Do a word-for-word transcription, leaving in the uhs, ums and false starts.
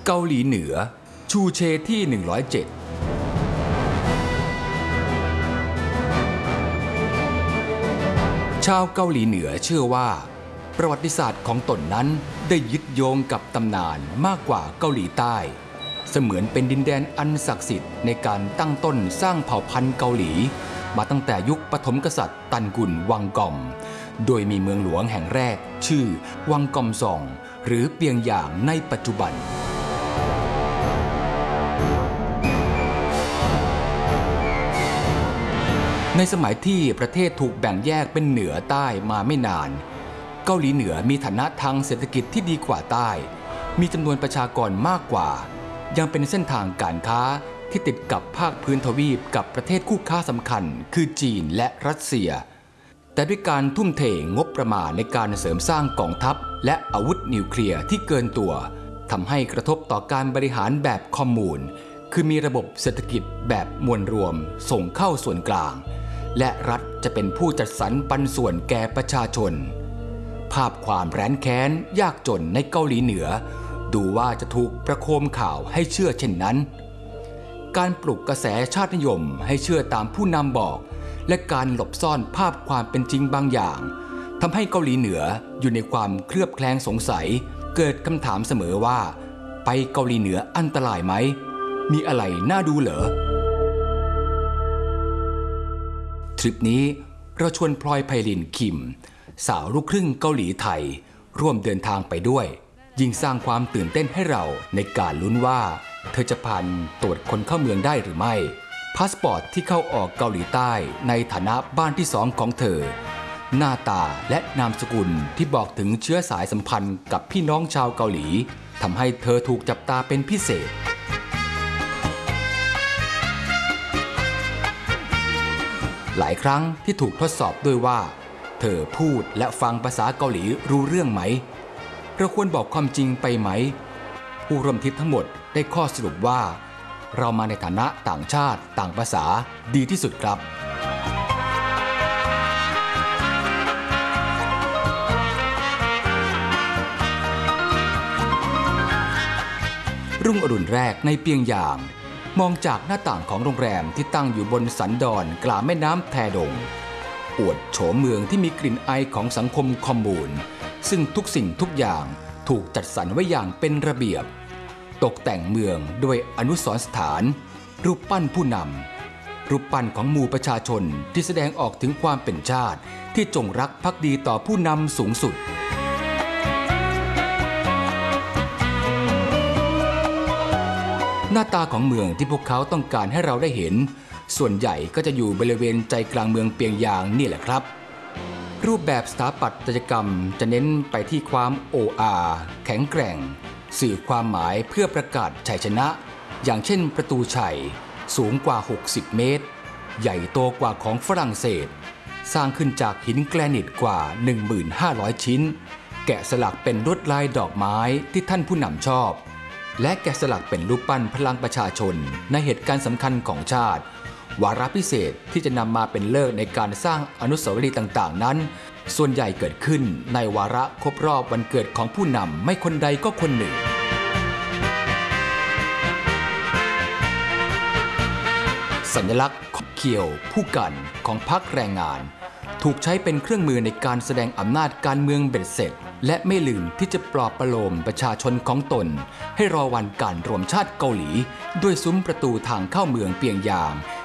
เกาหลีเหนือชูเชที่หนึ่งร้อยเจ็ดชาวเกาหลีเหนือเชื่อว่าประวัติศาสตร์ของตนนั้นได้ยึดโยงกับตำนานมากกว่าเกาหลีใต้เสมือนเป็นดินแดนอันศักดิ์สิทธิ์ในการตั้งต้นสร้างเผ่าพันธุ์เกาหลีมาตั้งแต่ยุคปฐมกษัตริย์ตันกุนวังกอมโดยมีเมืองหลวงแห่งแรกชื่อวังกอมซองหรือเปียงหยางในปัจจุบันในสมัยที่ประเทศถูกแบ่งแยกเป็นเหนือใต้มาไม่นานเกาหลีเหนือมีฐานะทางเศรษฐกิจที่ดีกว่าใต้มีจำนวนประชากรมากกว่ายังเป็นเส้นทางการค้าที่ติดกับภาคพื้นทวีปกับประเทศคู่ค้าสำคัญคือจีนและรัสเซียแต่ด้วยการทุ่มเทงบประมาณในการเสริมสร้างกองทัพและอาวุธนิวเคลียร์ที่เกินตัวทำให้กระทบต่อการบริหารแบบคอมมูนคือมีระบบเศรษฐกิจแบบมวลรวมส่งเข้าส่วนกลางและรัฐจะเป็นผู้จัดสรรปันส่วนแก่ประชาชนภาพความแร้นแค้นยากจนในเกาหลีเหนือดูว่าจะถูกประโคมข่าวให้เชื่อเช่นนั้นการปลุกกระแสชาตินิยมให้เชื่อตามผู้นำบอกและการหลบซ่อนภาพความเป็นจริงบางอย่างทำให้เกาหลีเหนืออยู่ในความเคลือบแคลงสงสัยเกิดคำถามเสมอว่าไปเกาหลีเหนืออันตรายไหมมีอะไรน่าดูเหรอทริปนี้เราชวนพลอยไพลินคิมสาวลูกครึ่งเกาหลีไทยร่วมเดินทางไปด้วยยิ่งสร้างความตื่นเต้นให้เราในการลุ้นว่าเธอจะผ่านตรวจคนเข้าเมืองได้หรือไม่พาสปอร์ตที่เข้าออกเกาหลีใต้ในฐานะบ้านที่สองของเธอหน้าตาและนามสกุลที่บอกถึงเชื้อสายสัมพันธ์กับพี่น้องชาวเกาหลีทำให้เธอถูกจับตาเป็นพิเศษหลายครั้งที่ถูกทดสอบด้วยว่าเธอพูดและฟังภาษาเกาหลีรู้เรื่องไหมเราควรบอกความจริงไปไหมผู้ร่วมทริปทั้งหมดได้ข้อสรุปว่าเรามาในฐานะต่างชาติต่างภาษาดีที่สุดครับรุ่งอรุณแรกในเปียงหยางมองจากหน้าต่างของโรงแรมที่ตั้งอยู่บนสันดอนกลางแม่น้ำแทดงอวดโฉมเมืองที่มีกลิ่นไอของสังคมคอมมูนซึ่งทุกสิ่งทุกอย่างถูกจัดสรรไว้อย่างเป็นระเบียบตกแต่งเมืองด้วยอนุสรณ์สถานรูปปั้นผู้นำรูปปั้นของหมู่ประชาชนที่แสดงออกถึงความเป็นชาติที่จงรักภักดีต่อผู้นำสูงสุดหน้าตาของเมืองที่พวกเขาต้องการให้เราได้เห็นส่วนใหญ่ก็จะอยู่บริเวณใจกลางเมืองเปียงหยางนี่แหละครับรูปแบบสถาปัตยกรรมจะเน้นไปที่ความโอ้อาแข็งแกร่งสื่อความหมายเพื่อประกาศชัยชนะอย่างเช่นประตูชัยสูงกว่าหกสิบเมตรใหญ่โตกว่าของฝรั่งเศสสร้างขึ้นจากหินแกรนิตกว่า หนึ่งพันห้าร้อย ชิ้นแกะสลักเป็นลวดลายดอกไม้ที่ท่านผู้นำชอบและแกะสลักเป็นรูปปั้นพลังประชาชนในเหตุการณ์สำคัญของชาติวาระพิเศษที่จะนำมาเป็นฤกษ์ในการสร้างอนุสาวรีย์ต่างๆนั้นส่วนใหญ่เกิดขึ้นในวาระครบรอบวันเกิดของผู้นำไม่คนใดก็คนหนึ่งสัญลักษณ์เขียวผู้กันของพรรคแรงงานถูกใช้เป็นเครื่องมือในการแสดงอำนาจการเมืองเบ็ดเสร็จและไม่ลืมที่จะปลอบประโลมประชาชนของตนให้รอวันการรวมชาติเกาหลีด้วยซุ้มประตูทางเข้าเมืองเปียงหยาง